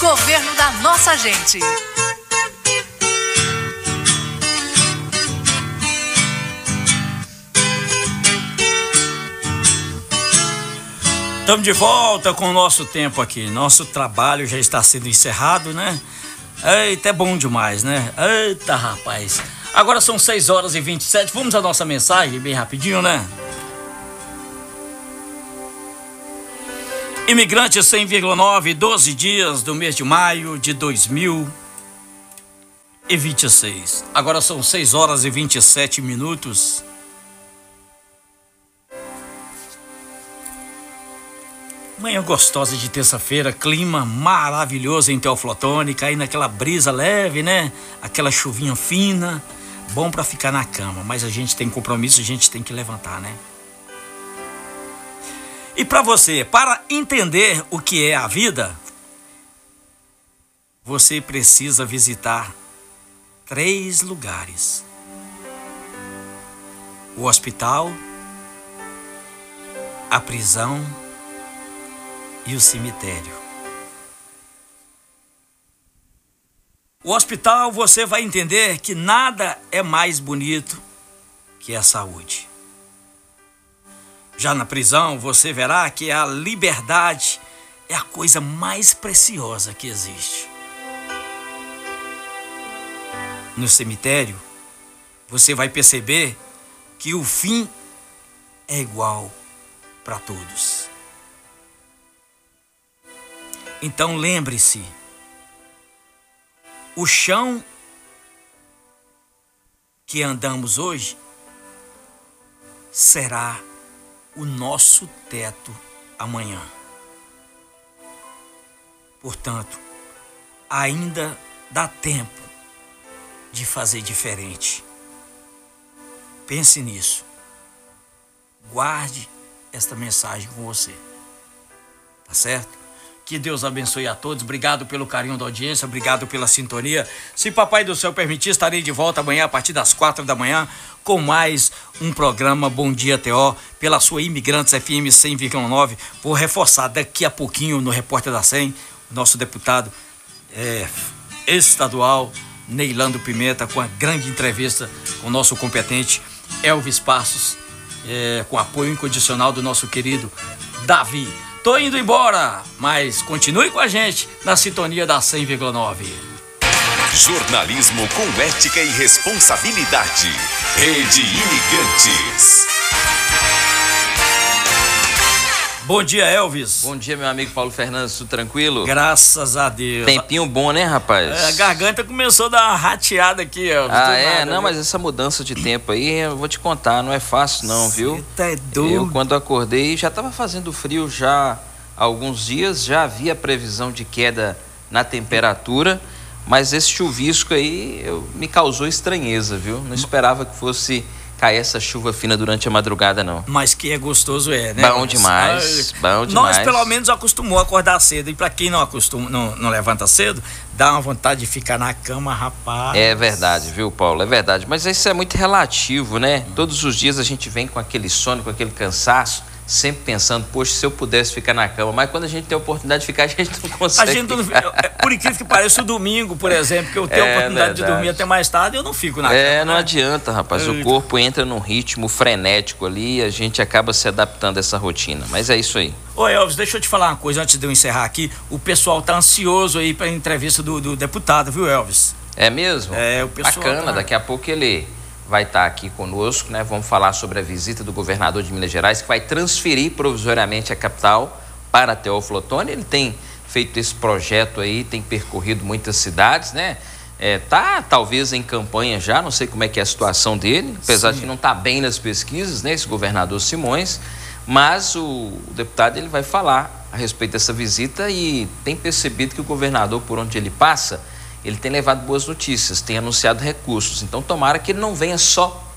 Governo da nossa gente. Estamos de volta com o nosso tempo aqui. Nosso trabalho já está sendo encerrado, né? Eita, é bom demais, né? Eita, rapaz. Agora são 6h27. Vamos à nossa mensagem bem rapidinho, né? Imigrante 100,9, 12 dias do mês de maio de 2026. Agora são 6h27. Manhã gostosa de terça-feira, clima maravilhoso em Teoflotone, caindo aquela brisa leve, né? Aquela chuvinha fina, bom pra ficar na cama, mas a gente tem compromisso, a gente tem que levantar, né? E pra você, para entender o que é a vida, você precisa visitar 3 lugares: o hospital, a prisão e o cemitério. O hospital, você vai entender que nada é mais bonito que a saúde. Já na prisão, você verá que a liberdade é a coisa mais preciosa que existe. No cemitério, você vai perceber que o fim é igual para todos. Então lembre-se, o chão que andamos hoje será o nosso teto amanhã. Portanto, ainda dá tempo de fazer diferente. Pense nisso. Guarde esta mensagem com você. Tá certo? Que Deus abençoe a todos. Obrigado pelo carinho da audiência, obrigado pela sintonia. Se Papai do Céu permitir, estarei de volta amanhã a partir das 4 da manhã com mais um programa Bom Dia TO pela sua Imigrantes FM 100,9. Vou reforçar daqui a pouquinho no Repórter da 100, nosso deputado estadual Neilando Pimenta, com a grande entrevista com o nosso competente Elvis Passos, com apoio incondicional do nosso querido Davi. Tô indo embora, mas continue com a gente na sintonia da 100,9. Jornalismo com ética e responsabilidade. Rede Imigrantes. Bom dia, Elvis. Bom dia, meu amigo Paulo Fernandes, tudo tranquilo? Graças a Deus. Tempinho bom, né, rapaz? A garganta começou a dar uma rateada aqui, Elvis. Não, mas essa mudança de tempo aí, eu vou te contar, não é fácil não, viu? Tá doido. Eu, quando acordei, já estava fazendo frio já há alguns dias, já havia previsão de queda na temperatura, mas esse chuvisco aí me causou estranheza, viu? Não esperava que fosse cair essa chuva fina durante a madrugada, não. Mas que é gostoso, né? Bom demais, bom demais. Nós, pelo menos, acostumou a acordar cedo. E pra quem não acostuma, não levanta cedo, dá uma vontade de ficar na cama, rapaz. É verdade, viu, Paulo? É verdade. Mas isso é muito relativo, né? Todos os dias a gente vem com aquele sono, com aquele cansaço, sempre pensando, poxa, se eu pudesse ficar na cama. Mas quando a gente tem a oportunidade de ficar, a gente não consegue. A gente não, por incrível que pareça, o domingo, por exemplo, que eu tenho a oportunidade de dormir até mais tarde, eu não fico na cama. Não adianta, rapaz. O corpo entra num ritmo frenético ali e a gente acaba se adaptando a essa rotina. Mas é isso aí. Ô, Elvis, deixa eu te falar uma coisa antes de eu encerrar aqui. O pessoal tá ansioso aí pra entrevista do deputado, viu, Elvis? É mesmo? O pessoal bacana, daqui a pouco ele vai estar aqui conosco, né? Vamos falar sobre a visita do governador de Minas Gerais, que vai transferir provisoriamente a capital para Teoflotone. Ele tem feito esse projeto aí, tem percorrido muitas cidades, né? Tá talvez em campanha já, não sei como é que é a situação dele, apesar de que não tá bem nas pesquisas, né? Esse governador Simões, mas o deputado ele vai falar a respeito dessa visita e tem percebido que o governador, por onde ele passa, ele tem levado boas notícias, tem anunciado recursos. Então tomara que ele não venha só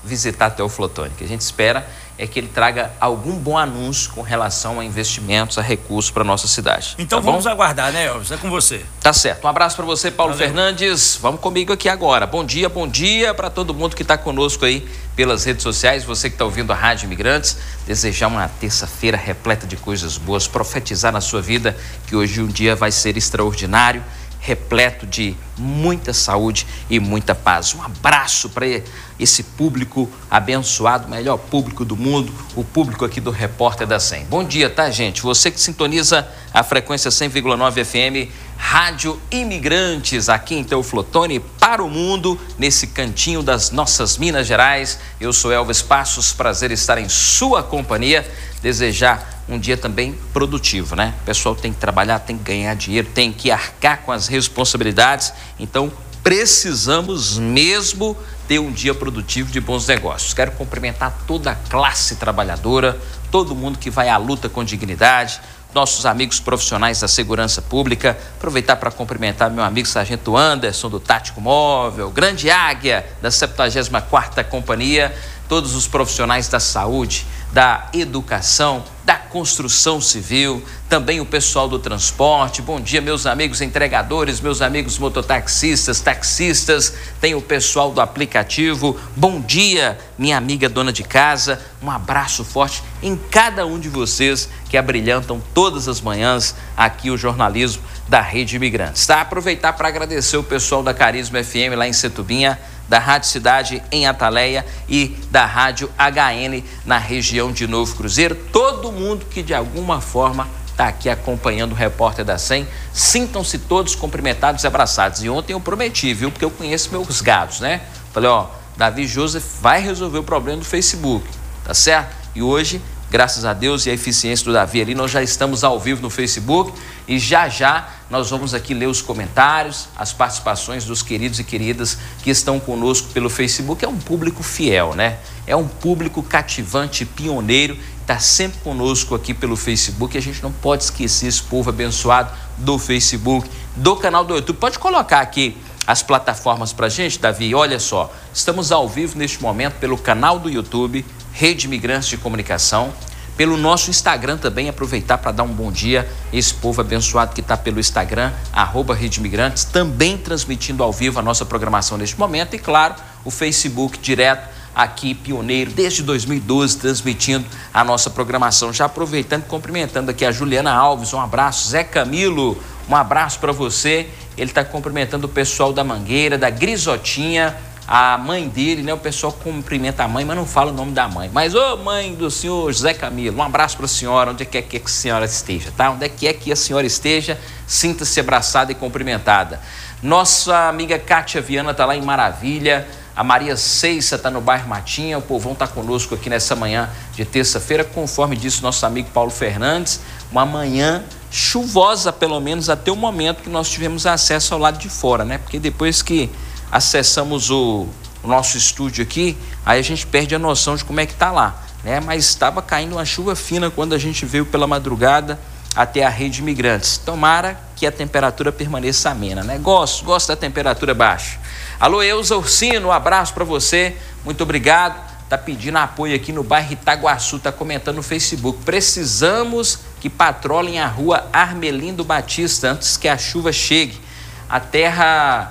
visitar Teófilo Otoni. O que a gente espera é que ele traga algum bom anúncio com relação a investimentos, a recursos para a nossa cidade. Então tá vamos bom? aguardar, né, Elvis? É com você. Tá certo. Um abraço para você, Paulo Valeu. Fernandes. Vamos comigo aqui agora. Bom dia para todo mundo que está conosco aí pelas redes sociais. Você que está ouvindo a Rádio Imigrantes, desejar uma terça-feira repleta de coisas boas, profetizar na sua vida que hoje um dia vai ser extraordinário, repleto de muita saúde e muita paz. Um abraço para esse público abençoado, melhor público do mundo, o público aqui do Repórter da 100. Bom dia, tá, gente? Você que sintoniza a frequência 100,9 FM, Rádio Imigrantes, aqui em Teófilo Otoni, para o mundo, nesse cantinho das nossas Minas Gerais. Eu sou Elvis Passos, prazer estar em sua companhia, desejar um dia também produtivo, né? O pessoal tem que trabalhar, tem que ganhar dinheiro, tem que arcar com as responsabilidades, então precisamos mesmo ter um dia produtivo de bons negócios. Quero cumprimentar toda a classe trabalhadora, todo mundo que vai à luta com dignidade, nossos amigos profissionais da segurança pública, aproveitar para cumprimentar meu amigo Sargento Anderson do Tático Móvel, Grande Águia da 74ª Companhia, todos os profissionais da saúde, da educação, da construção civil, também o pessoal do transporte. Bom dia, meus amigos entregadores, meus amigos mototaxistas, taxistas, tem o pessoal do aplicativo. Bom dia, minha amiga dona de casa. Um abraço forte em cada um de vocês que abrilhantam todas as manhãs aqui o jornalismo da Rede Imigrantes. Tá? Aproveitar para agradecer o pessoal da Carisma FM lá em Setubinha, da Rádio Cidade em Ataleia e da Rádio HN na região de Novo Cruzeiro. Todo mundo que de alguma forma está aqui acompanhando o Repórter da 100, sintam-se todos cumprimentados e abraçados. E ontem eu prometi, viu, porque eu conheço meus gados, né? Falei, ó, Davi Joseph vai resolver o problema do Facebook, tá certo? E hoje, graças a Deus e a eficiência do Davi ali, nós já estamos ao vivo no Facebook e já nós vamos aqui ler os comentários, as participações dos queridos e queridas que estão conosco pelo Facebook. É um público fiel, né? É um público cativante, pioneiro, está sempre conosco aqui pelo Facebook. A gente não pode esquecer esse povo abençoado do Facebook, do canal do YouTube. Pode colocar aqui as plataformas para a gente, Davi. Olha só, estamos ao vivo neste momento pelo canal do YouTube, Rede Imigrantes de Comunicação, pelo nosso Instagram também, aproveitar para dar um bom dia a esse povo abençoado que está pelo Instagram, @Rede Imigrantes, também transmitindo ao vivo a nossa programação neste momento e, claro, o Facebook direto aqui, pioneiro, desde 2012, transmitindo a nossa programação. Já aproveitando e cumprimentando aqui a Juliana Alves, um abraço. Zé Camilo, um abraço para você. Ele está cumprimentando o pessoal da Mangueira, da Grisotinha, a mãe dele, né? O pessoal cumprimenta a mãe, mas não fala o nome da mãe. Mas, ô mãe do senhor José Camilo, um abraço para a senhora, onde é que a senhora esteja, tá? Onde é que a senhora esteja, sinta-se abraçada e cumprimentada. Nossa amiga Kátia Viana está lá em Maravilha, a Maria Ceissa está no bairro Matinha, o povão está conosco aqui nessa manhã de terça-feira, conforme disse nosso amigo Paulo Fernandes, uma manhã chuvosa, pelo menos até o momento que nós tivemos acesso ao lado de fora, né? Porque depois que acessamos o nosso estúdio aqui, aí a gente perde a noção de como é que está lá, né? Mas estava caindo uma chuva fina quando a gente veio pela madrugada até a Rede Imigrantes. Tomara que a temperatura permaneça amena, né? Gosto da temperatura baixa. Alô, Eusa Ursino, um abraço para você, muito obrigado. Tá pedindo apoio aqui no bairro Itaguaçu, tá comentando no Facebook. Precisamos que patrolem a rua Armelindo Batista antes que a chuva chegue. A terra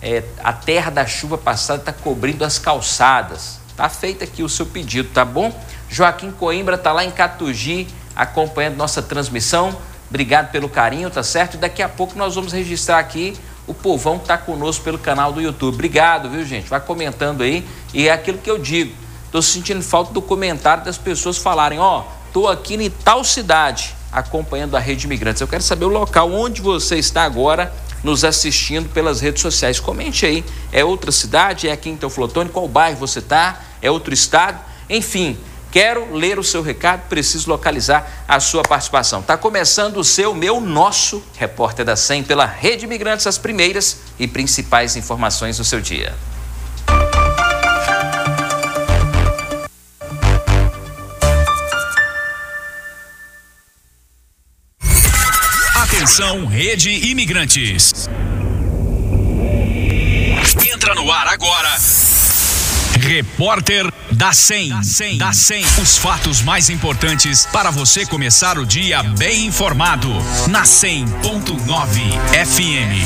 da chuva passada está cobrindo as calçadas. Tá feito aqui o seu pedido, tá bom? Joaquim Coimbra tá lá em Catugi acompanhando nossa transmissão. Obrigado pelo carinho, tá certo? E daqui a pouco nós vamos registrar aqui o povão que está conosco pelo canal do YouTube. Obrigado, viu, gente? Vai comentando aí. E é aquilo que eu digo. Estou sentindo falta do comentário das pessoas falarem, ó, estou aqui em tal cidade acompanhando a Rede Imigrantes. Eu quero saber o local onde você está agora nos assistindo pelas redes sociais. Comente aí. É outra cidade? É aqui em Teófilo Otoni? Qual bairro você está? É outro estado? Enfim, quero ler o seu recado, preciso localizar a sua participação. Está começando o seu, nosso Repórter da 100 pela Rede Imigrantes, as primeiras e principais informações do seu dia. Atenção, Rede Imigrantes. Entra no ar agora. Repórter da 100. Os fatos mais importantes para você começar o dia bem informado. Na 100.9 FM.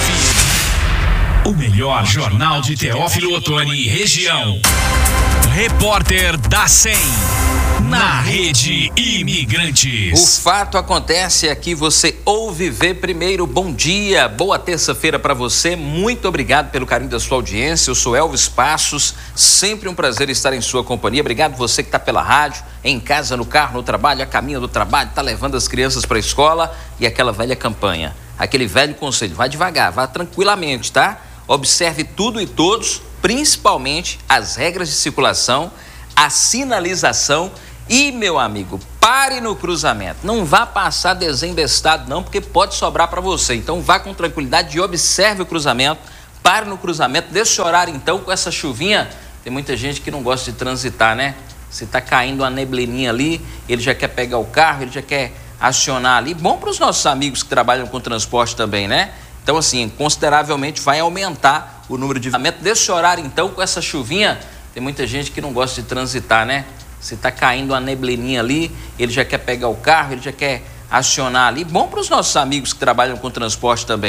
O melhor jornal de Teófilo Otoni e região. Repórter da 100. Na Rede Imigrantes. O fato acontece aqui, você ouve, vê primeiro. Bom dia, boa terça-feira para você. Muito obrigado pelo carinho da sua audiência. Eu sou Elvis Passos, sempre um prazer estar em sua companhia. Obrigado você que está pela rádio, em casa, no carro, no trabalho, a caminho do trabalho, está levando as crianças para a escola. E aquela velha campanha, aquele velho conselho, vá devagar, vá tranquilamente, tá? Observe tudo e todos, principalmente as regras de circulação, a sinalização. E, meu amigo, pare no cruzamento. Não vá passar desembestado, não, porque pode sobrar para você. Então, vá com tranquilidade e observe o cruzamento. Pare no cruzamento. Nesse horário, então, com essa chuvinha, tem muita gente que não gosta de transitar, né? Se está caindo uma neblininha ali, ele já quer pegar o carro, ele já quer acionar ali. Bom para os nossos amigos que trabalham com transporte também, né? Então, assim, consideravelmente vai aumentar o número de cruzamento. Nesse horário, então, com essa chuvinha, tem muita gente que não gosta de transitar, né? Se está caindo uma neblininha ali, ele já quer pegar o carro, ele já quer acionar ali. Bom para os nossos amigos que trabalham com transporte também.